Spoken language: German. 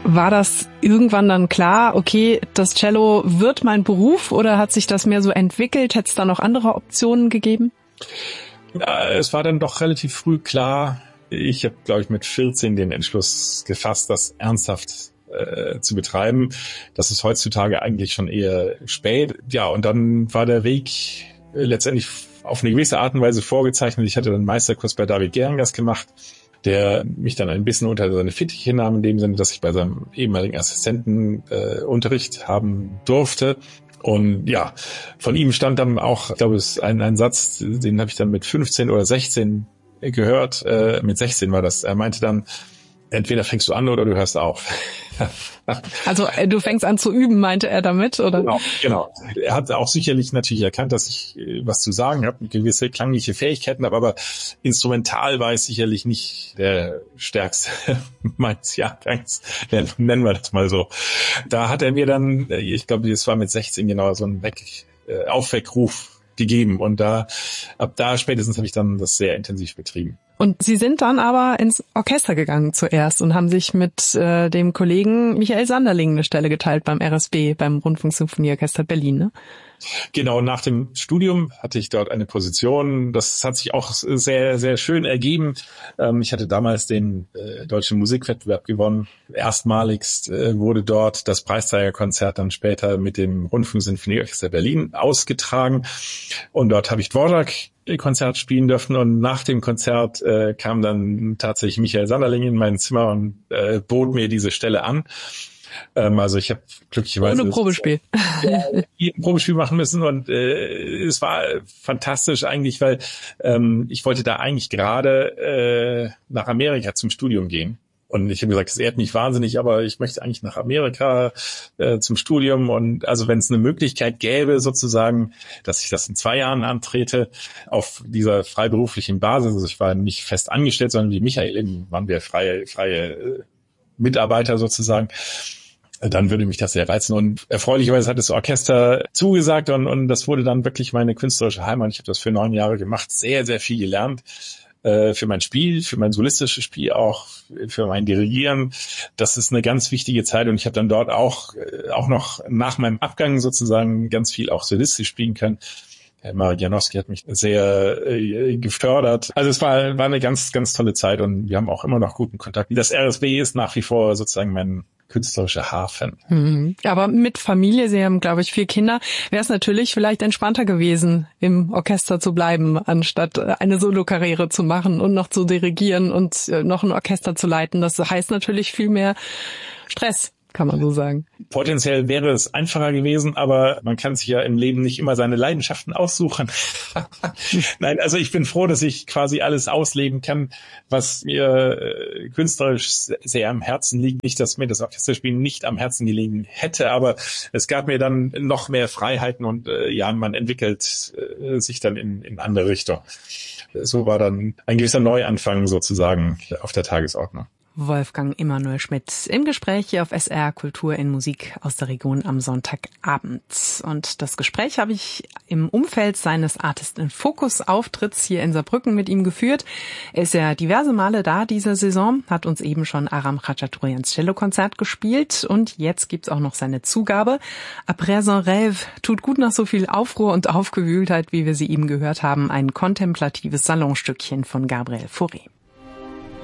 War das irgendwann dann klar, okay, das Cello wird mein Beruf, oder hat sich das mehr so entwickelt? Hätte es da noch andere Optionen gegeben? Ja, es war dann doch relativ früh klar. Ich habe, glaube ich, mit 14 den Entschluss gefasst, das ernsthaft zu betreiben. Das ist heutzutage eigentlich schon eher spät. Ja, und dann war der Weg letztendlich auf eine gewisse Art und Weise vorgezeichnet. Ich hatte dann einen Meisterkurs bei David Geringas gemacht, der mich dann ein bisschen unter seine Fittiche nahm, in dem Sinne, dass ich bei seinem ehemaligen Assistenten Unterricht haben durfte. Und ja, von ihm stand dann auch, ich glaube, es ist ein Satz, den habe ich dann mit 15 oder 16 gehört. Mit 16 war das. Er meinte dann, entweder fängst du an oder du hörst auf. Also du fängst an zu üben, meinte er damit, oder? Genau. Er hat auch sicherlich natürlich erkannt, dass ich was zu sagen habe, gewisse klangliche Fähigkeiten habe, aber instrumental war ich sicherlich nicht der Stärkste meines Jahrgangs, nennen wir das mal so. Da hat er mir dann, ich glaube, das war mit 16 genau, so einen Aufweckruf gegeben, und ab da spätestens habe ich dann das sehr intensiv betrieben. Und Sie sind dann aber ins Orchester gegangen zuerst und haben sich mit dem Kollegen Michael Sanderling eine Stelle geteilt beim RSB, beim Rundfunksymphonieorchester Berlin, ne? Genau, nach dem Studium hatte ich dort eine Position. Das hat sich auch sehr, sehr schön ergeben. Ich hatte damals den deutschen Musikwettbewerb gewonnen. Erstmaligst wurde dort das Preisträgerkonzert dann später mit dem Rundfunksymphonieorchester Berlin ausgetragen. Und dort habe ich Dvorak-Konzert spielen dürfen. Und nach dem Konzert kam dann tatsächlich Michael Sanderling in mein Zimmer und bot mir diese Stelle an. Also ich habe glücklicherweise ohne Probespiel. Ein Probespiel machen müssen, und es war fantastisch eigentlich, weil ich wollte da eigentlich gerade nach Amerika zum Studium gehen. Und ich habe gesagt, es ehrt mich wahnsinnig, aber ich möchte eigentlich nach Amerika zum Studium. Und also wenn es eine Möglichkeit gäbe, sozusagen, dass ich das in 2 Jahren antrete, auf dieser freiberuflichen Basis, also ich war nicht fest angestellt, sondern wie Michael, eben waren wir freie Mitarbeiter sozusagen, dann würde mich das sehr reizen. Und erfreulicherweise hat das Orchester zugesagt, und das wurde dann wirklich meine künstlerische Heimat. Ich habe das für 9 Jahre gemacht, sehr, sehr viel gelernt. Für mein Spiel, für mein solistisches Spiel auch, für mein Dirigieren. Das ist eine ganz wichtige Zeit, und ich habe dann dort auch noch nach meinem Abgang sozusagen ganz viel auch solistisch spielen können. Herr Marianowski hat mich sehr gefördert. Also es war eine ganz, ganz tolle Zeit, und wir haben auch immer noch guten Kontakt. Das RSB ist nach wie vor sozusagen mein künstlerischer Hafen. Aber mit Familie, Sie haben, glaube ich, 4 Kinder, wäre es natürlich vielleicht entspannter gewesen, im Orchester zu bleiben, anstatt eine Solokarriere zu machen und noch zu dirigieren und noch ein Orchester zu leiten. Das heißt natürlich viel mehr Stress, kann man so sagen. Potenziell wäre es einfacher gewesen, aber man kann sich ja im Leben nicht immer seine Leidenschaften aussuchen. Nein, also ich bin froh, dass ich quasi alles ausleben kann, was mir künstlerisch sehr am Herzen liegt. Nicht, dass mir das Orchesterspielen nicht am Herzen gelegen hätte, aber es gab mir dann noch mehr Freiheiten, und man entwickelt sich dann in andere Richtung. So war dann ein gewisser Neuanfang sozusagen auf der Tagesordnung. Wolfgang Emanuel Schmidt im Gespräch hier auf SR Kultur in Musik aus der Region am Sonntagabend. Und das Gespräch habe ich im Umfeld seines Artist in Focus Auftritts hier in Saarbrücken mit ihm geführt. Er ist ja diverse Male da diese Saison, hat uns eben schon Aram Khachaturians Cellokonzert gespielt, und jetzt gibt's auch noch seine Zugabe. Après un rêve tut gut nach so viel Aufruhr und Aufgewühltheit, wie wir sie eben gehört haben, ein kontemplatives Salonstückchen von Gabriel Fauré.